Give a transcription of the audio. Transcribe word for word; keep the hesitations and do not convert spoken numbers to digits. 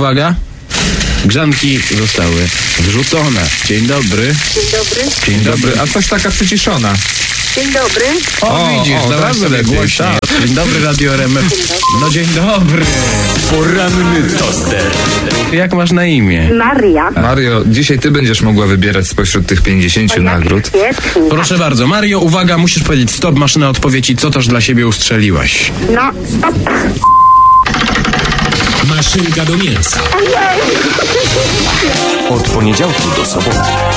uwaga. Grzanki zostały wrzucone. Dzień dobry. Dzień dobry. Dzień dobry. A coś taka przyciszona. Dzień dobry. O, o widzisz, o, teraz lepiej. Głośniej. Dzień dobry, Radio R M F. No dzień dobry. Poranny toster. Jak masz na imię? Maria. Mario, dzisiaj ty będziesz mogła wybierać spośród tych pięćdziesięciu nagród. Świetnie. Proszę bardzo, Mario, uwaga, musisz powiedzieć stop, maszyna odpowiedzi, co też dla siebie ustrzeliłaś. No, stop. Maszynka do mięsa. Od poniedziałku do soboty.